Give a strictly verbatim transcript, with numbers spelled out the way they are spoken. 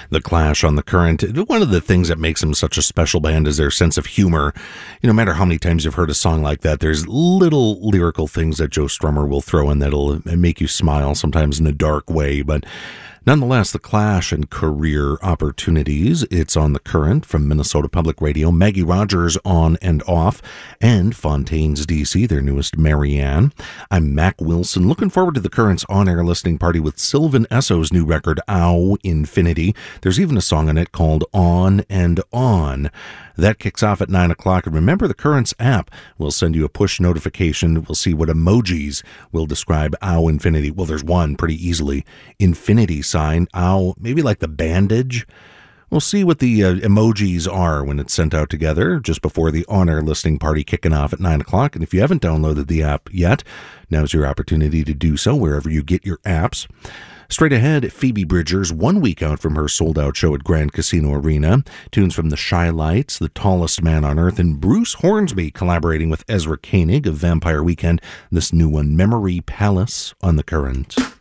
The Clash on The Current. One of the things that makes them such a special band is their sense of humor. You know, no matter how many times you've heard a song like that, there's little lyrical things that Joe Strummer will throw in that'll make you smile, sometimes in a dark way, but nonetheless, The Clash and Career Opportunities. It's on The Current from Minnesota Public Radio. Maggie Rogers, On and Off, and Fontaines D C, their newest, Marianne. I'm Mac Wilson, looking forward to The Current's on-air listening party with Sylvan Esso's new record, Ow Infinity. There's even a song on it called On and On. That kicks off at nine o'clock. And remember, the Currents app will send you a push notification. We'll see what emojis will describe Ow Infinity. Well, there's one pretty easily. Infinity sign, ow, maybe like the bandage. We'll see what the uh, emojis are when it's sent out together just before the on-air listening party kicking off at nine o'clock. And if you haven't downloaded the app yet, now's your opportunity to do so wherever you get your apps. Straight ahead, Phoebe Bridgers, one week out from her sold-out show at Grand Casino Arena. Tunes from the Shy Lights, The Tallest Man on Earth, and Bruce Hornsby collaborating with Ezra Koenig of Vampire Weekend. This new one, Memory Palace, on The Current.